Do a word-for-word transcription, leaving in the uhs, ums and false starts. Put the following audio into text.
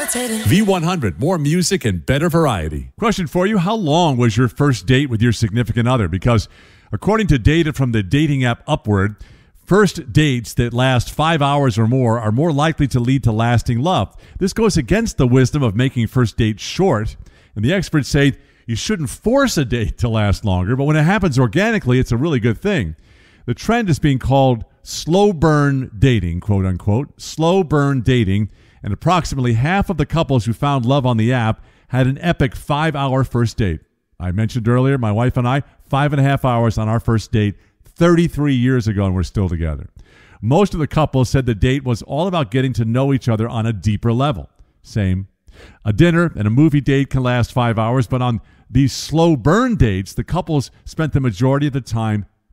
V one hundred, more music and better variety. Question for you, how long was your first date with your significant other? Because according to data from the dating app Upward, first dates that last five hours or more are more likely to lead to lasting love. This goes against the wisdom of making first dates short, and the experts say you shouldn't force a date to last longer, but when it happens organically, it's a really good thing. The trend is being called slow burn dating, quote unquote, slow burn dating, and approximately half of the couples who found love on the app had an epic five-hour first date. I mentioned earlier, my wife and I, five and a half hours on our first date thirty-three years ago, and we're still together. Most of the couples said the date was all about getting to know each other on a deeper level. Same. A dinner and a movie date can last five hours, but on these slow burn dates, the couples spent the majority of the time